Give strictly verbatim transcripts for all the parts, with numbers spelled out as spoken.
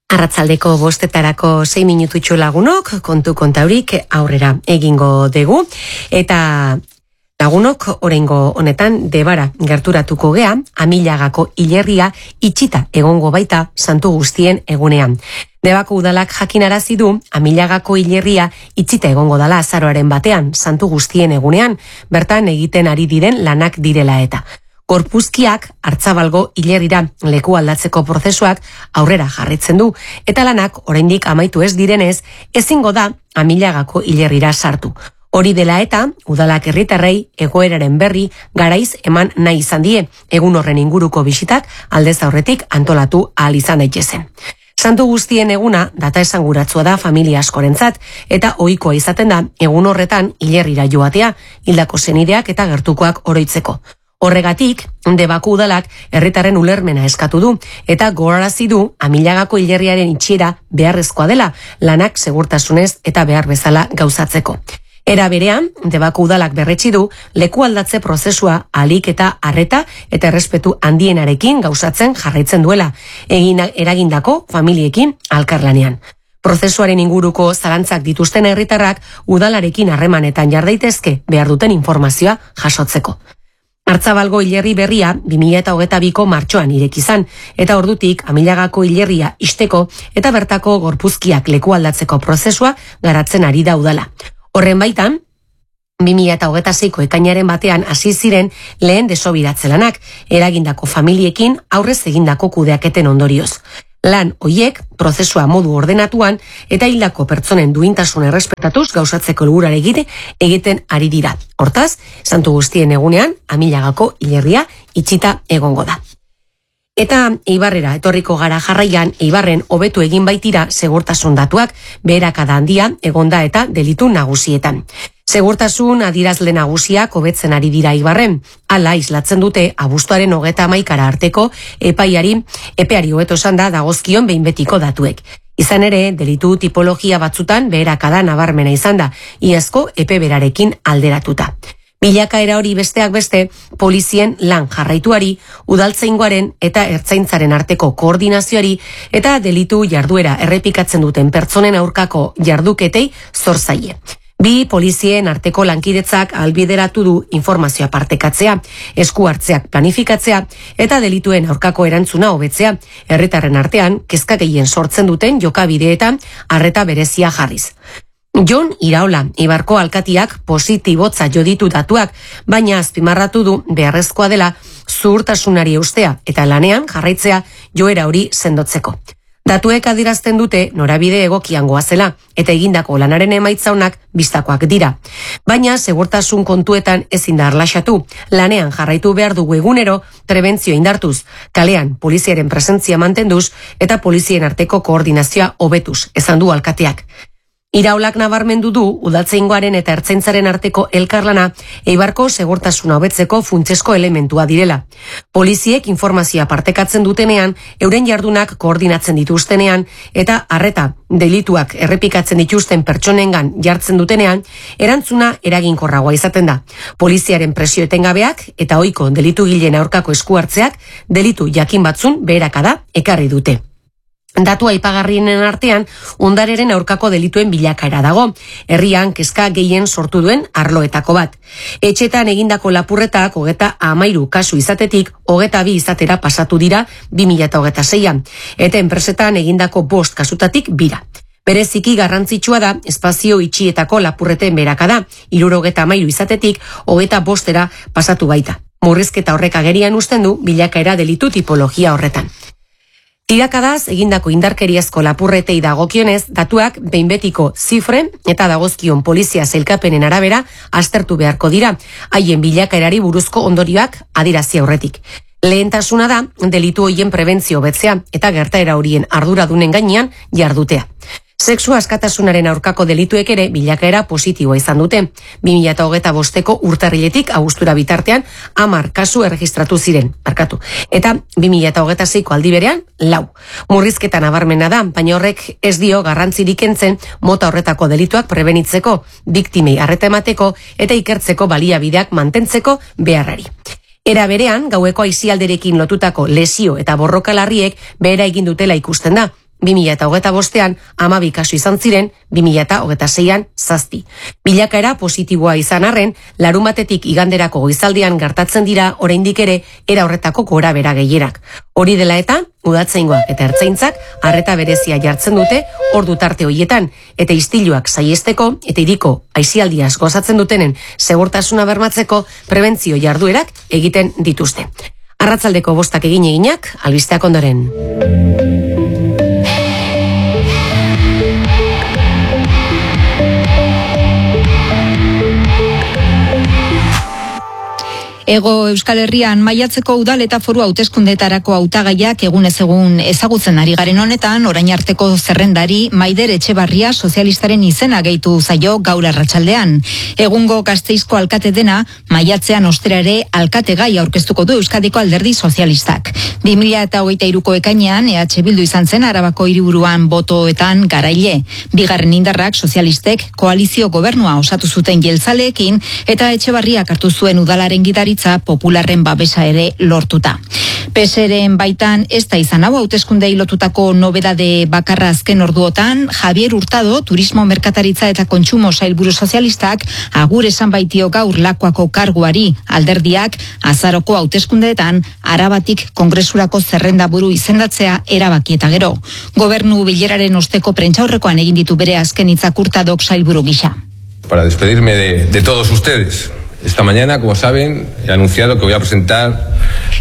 Arratsaldeko bostetarako sei minututxo lagunok, kontu kontaurik aurrera egingo dugu. Eta lagunok oraingo honetan debara gerturatuko gea, Amilagako hilerria itxita egongo baita Santu Guztien egunean. Debako udalak jakinarazi du Amilagako hilerria itxita egongo dala azaroaren batean Santu Guztien egunean, bertan egiten ari diren lanak direla eta. Gorpuzkiak Hartzabalgo hilerrira leku aldatzeko prozesuak aurrera jarritzen du, eta lanak oraindik amaitu ez direnez, ezingo da Amilagako hilerrira sartu. Hori dela eta, udalak herritarrei egoeraren berri garaiz eman nahi izan die, egun horren inguruko bisitak aldez aurretik antolatu ahal izan daitezen. Santu Guztien eguna data esanguratsua da familia askorentzat, eta ohikoa izaten da egun horretan hilerrira joatea, hildako senideak eta gertukoak oroitzeko. Horregatik, Debako udalak herritarren ulermena eskatu du, eta gogorarazi du Amilagako hilerriaren itxiera beharrezkoa dela, lanak segurtasunez eta behar bezala gauzatzeko. Era berean, Debako udalak berretsi du, leku aldatze prozesua ahalik eta arreta eta errespetu handienarekin gauzatzen jarraitzen duela, egin eragindako familiekin alkarlanean. Prozesuaren inguruko zalantzak dituzten herritarrak udalarekin harremanetan jar daitezke behar duten informazioa jasotzeko. Hartzabalgo hilerri berria bi mila hogeita biko martxoan ireki izan, eta ordutik Amilagako hilerria ixteko eta bertako gorpuzkiak leku aldatzeko prozesua garatzen ari da udala. Horren baitan, bi mila hogeita seiko ekainaren batean hasi ziren lehen desobiratze lanak, eragindako familiekin aurrez egindako kudeaketen ondorioz. Lan hoiek prozesua modu ordenatuan eta hildako pertsonen duintasun errespetatuz gauzatzeko helburua egiten ari dira. Hortaz, Santu Guztien egunean Amilagako hilerria itxita egongo da. Eta Eibarrera etorriko gara jarraian, Eibarren hobetu egin baitira segurtasun datuak beherakada handia egonda eta delitu nagusietan. Segurtasun adirazle nagusiak hobetzen ari dira Eibarren. Hala islatzen dute abuztuaren hogeita hamaikara arteko epaiari, epeari hobeto esan da dagozkion behin betiko datuek. Izan ere, delitu tipologia batzutan beherakada nabarmena izan da, iazko epe berarekin alderatuta. Bilakaera hori besteak beste, polizien lan jarraituari, udaltzaingoaren eta ertzaintzaren arteko koordinazioari eta delitu jarduera errepikatzen duten pertsonen aurkako jarduketei zor zaie. Bi polizien arteko lankidetzak albideratu du informazioa partekatzea, esku hartzeak planifikatzea eta delituen aurkako erantzuna hobetzea, herritarren artean kezka gehien sortzen duten jokabideetan arreta berezia jarriz. Jon Iraola, Eibarko alkatiak positibotza jo ditu datuak, baina azpimarratu du beharrezkoa dela zuhurtasunari eustea eta lanean jarraitzea joera hori sendotzeko. Datuek adierazten dute norabide egokian goazela eta egindako lanaren emaitza onak bistakoak dira. Baina segurtasun kontuetan ezin da arlaxatu, lanean jarraitu behar dugu egunero prebentzio indartuz, kalean poliziaren presentzia mantenduz eta polizien arteko koordinazioa hobetuz, esan du alkateak. Iraolak nabarmendu du udaltzaingoaren eta ertzaintzaren arteko elkarlana Eibarko segurtasuna hobetzeko funtsezko elementua direla. Poliziek informazioa partekatzen dutenean, euren jardunak koordinatzen dituztenean eta arreta delituak errepikatzen dituzten pertsonengan jartzen dutenean, erantzuna eraginkorragoa izaten da. Poliziaren presio etengabeak eta ohiko delitu gileen aurkako esku hartzeak delitu jakin batzun beherakada ekarri dute. Datu aipagarrienen artean, ondareren aurkako delituen bilakaera dago, herrian kezka gehien sortu duen arloetako bat. Etxetan egindako lapurretak hogeta hamairu kasu izatetik, hogeta bi izatera pasatu dira bi mila hogeita seian, eta enpresetan egindako bost kasutatik bira. Bereziki garrantzitsua da espazio itxietako lapurreten beherakada, hirurogeta hamairu izatetik, hogeta bostera pasatu baita. Murrizketa horrek agerian uzten du bilakaera delitu tipologia horretan. Tirakadaz egindako indarkeriazko lapurretei dagokionez, datuak behin betiko zifren eta dagozkion polizia sailkapenen arabera aztertu beharko dira, haien bilakaerari buruzko ondorioak adierazi aurretik. Lehentasuna da delitu horien prebentzio hobetzea eta gertaera horien arduradunen gainean jardutea. Sexu askatasunaren aurkako delituek ere bilakaera positiboa izan dute. bi mila hogeita bosteko urtarriletik abuztura bitartean hamar kasu erregistratu ziren, barkatu. Eta bi mila hogeita seiko aldi berean, lau. Murrizketa nabarmena da, baina horrek ez dio garrantzirik kentzen mota horretako delituak prebenitzeko, biktimei arreta emateko eta ikertzeko baliabideak mantentzeko beharrari. Era berean, gaueko aisialderekin lotutako lesio eta borroka larriek behera egin dutela ikusten da, bi mila eta hogeita bostean hamabi kasu izan ziren, bi mila eta hogeita seian zazpi. Bilakaera positiboa izan arren, larunbatetik iganderako goizaldian gertatzen dira oraindik ere era horretako gora bera gehierak. Hori dela eta, udatzeingoak eta ertzaintzak arreta berezia jartzen dute ordu tarte horietan, eta istiluak saihesteko eta hiriko aisialdiaz gozatzen dutenen segurtasuna bermatzeko prebentzio jarduerak egiten dituzte. Arratsaldeko bostak egin eginak, albisteak ondoren. Ego Euskal Herrian maiatzeko udal eta foru hauteskundeetarako hautagaiak egunez egun ezagutzen ari garen honetan, orain arteko zerrendari Maider Etxebarria sozialistaren izena gehitu zaio gaur arratsaldean. Egungo Gasteizko alkate dena, maiatzean ostera ere alkate gai aurkeztuko du Euskadiko Alderdi Sozialistak. bi mila hogeita hiruko ekainean E H Bildu izan zen Arabako hiriburuan botoetan garaile. Bigarren indarrak sozialistek koalizio gobernua osatu zuten jeltzaleekin eta Etxebarriak hartu zuen udalaren gidari popularren babesa ere lortuta. P S R-en baitan ez da izan hau hauteskundei lotutako nobedade bakarra azken orduotan, Javier Hurtado, Turismo, Merkataritza eta Kontsumo Sailburu Sozialistak agur esan baitio gaur Lakuako karguari. Alderdiak azaroko hauteskundeetan Arabatik kongresurako zerrendaburu izendatzea erabaki eta gero. Gobernu bileraren osteko prentsaurrekoan egin ditu bere azken hitzak Hurtadok sailburu gisa. Para despedirme de, de todos ustedes. Esta mañana, como saben, he anunciado que voy a presentar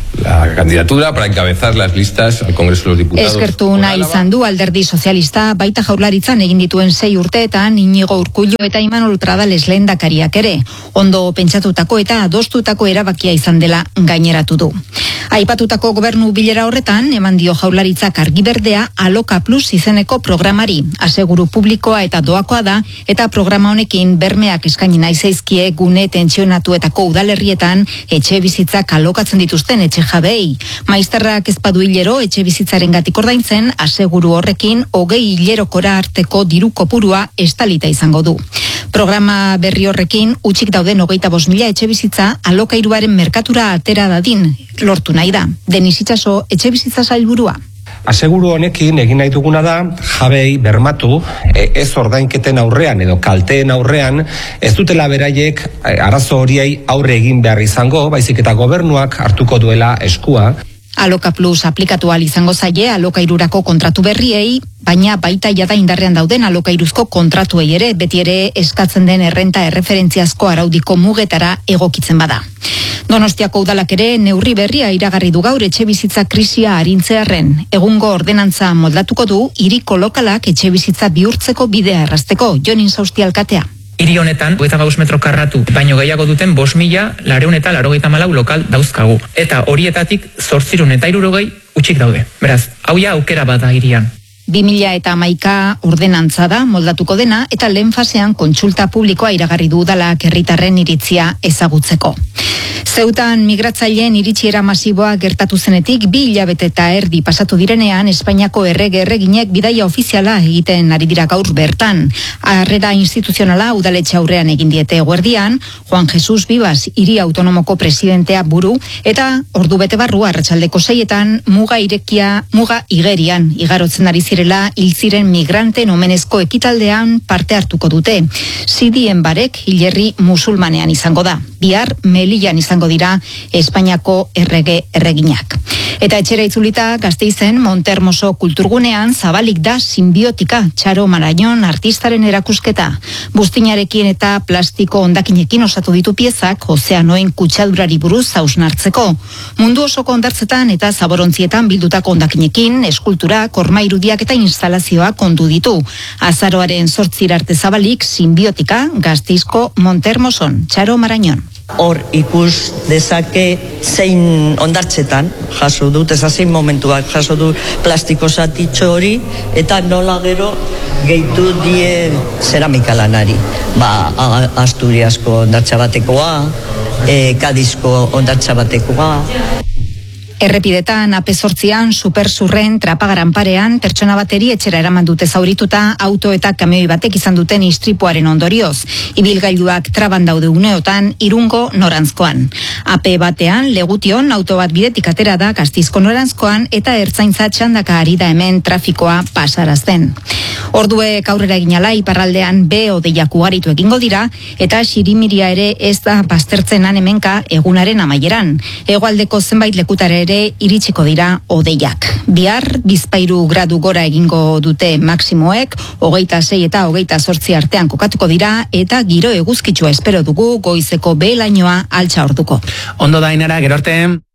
la candidatura para encabezar las listas al Congreso de los Diputados. Eskertu nahi izan du Alderdi Sozialista baita Jaurlaritzan egin dituen sei urteetan Inigo Urkullu eta Imanol Pradales lehendakariak ere. Ondo pentsatutako eta adostutako erabakia izan dela gaineratu du. Aipatutako gobernu bilera horretan eman dio Jaurlaritzak argi berdea Aloka Plus izeneko programari. Aseguru publikoa eta doakoa da eta programa honekin bermeak eskaini nahi zaizkie gune tentsionatuetako udalerrietan etxe bizitzak alokatzen dituzten etxe jabei. Maizterrak ez badu hilero etxe bizitzaren gatik ordaintzen, aseguru horrekin hogei hilerokora arteko diru kopurua estalita izango du. Programa berri horrekin utzik dauden hogeita bost mila etxe bizitza alokairuaren merkatura atera dadin lortu nahi da. Denis Itxaso, etxe bizitza sailburua. Aseguru honekin egin nahi duguna da jabei bermatu ez ordainketen aurrean edo kalteen aurrean ez dutela beraiek arazo horiei aurre egin behar izango, baizik eta gobernuak hartuko duela eskua. Aloka Plus aplikatu ahal izango zaie alokairurako kontratu berriei, baina baita jada indarrean dauden alokairuzko kontratuei ere, beti ere eskatzen den errenta erreferentziazko araudiko mugetara egokitzen bada. Donostiako udalak ere neurri berria iragarri du gaur etxe bizitza krisia arintzearren. Egungo ordenantza moldatuko du hiriko lokalak etxe bizitza bihurtzeko bidea errazteko. Jonin Sausti alkatea. Hiri honetan, hogeita bost metro karratu, baino gehiago duten bost mila laurehun eta laurogeita hamalau lokal dauzkagu. Eta horietatik zortzirun eta hirurogei utzik daude. Beraz, hau ja aukera bada hirian. bi mila eta hamaika ordenantza da moldatuko dena eta lehen fasean kontsulta publikoa iragarri du udalak herritarren iritzia ezagutzeko. Zeutan migratzaileen iritsiera masiboa gertatu zenetik bi hilabete eta erdi pasatu direnean Espainiako errege erreginek bidaia ofiziala egiten ari dira gaur bertan. Harrera instituzionala udaletxe aurrean egin diete eguerdian, Juan Jesus Vivas hiri autonomoko presidentea buru eta ordu bete barru arratsaldeko seietan muga irekia, muga igerian igarotzen ari zirela hil ziren migranten omenezko ekitaldean parte hartuko dute. Sidien barek hilerri musulmanean izango da. Bihar Melillan izango dira Espainiako errege erreginak. Eta etxera itzulita Gasteizen Montermoso kulturgunean zabalik da Sinbiotika Txaro Marañon artistaren erakusketa. Buztinarekin eta plastiko hondakinekin osatu ditu piezak ozeanoen kutsadurari buruz hausnartzeko. Mundu osoko hondartzetan eta zaborontzietan bildutako hondakinekin eskultura, kormairudiak eta instalazioak ondu ditu. Azaroaren zortzira arte zabalik Sinbiotika Gasteizko Montermoson Txaro Marañon. Hor ikus dezake zein ondartzetan jaso dut, ez zein momentuak jaso du plastiko zatitxo hori, eta nola gero gehitu die zeramika lanari. Ba, Asturiasko ondartza batekoa, e, Kadizko ondartza batekoa. Errepidetan A P zortzian supersurren trapagaran parean pertsona bateri etxera eraman dute zaurituta auto eta kamioi batek izan duten istripuaren ondorioz. Ibilgailuak traban daude uneotan Irungo norantzkoan. A P batean Legution auto bat bidetik atera da Gasteizko norantzkoan eta ertzaintza txandaka ari da hemen trafikoa pasarazten. Orduek aurrera egin ala iparraldean be hodeiak ugaritu egingo dira eta xirimiria ere ez da baztertzen han hemenka egunaren amaieran. Hegoaldeko zenbait lekutara ere iritsiko dira hodeiak. Bihar bizpahiru gradu gora egingo dute maksimoek, hogeita sei eta hogeita zortzi artean kokatuko dira eta giro eguzkitsua espero dugu goizeko behe lainoa altxa orduko. Ondo da Ainara, gero arte.